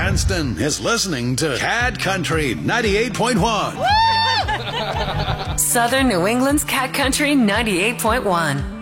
Cranston is listening to Cat Country 98.1. Southern New England's Cat Country 98.1.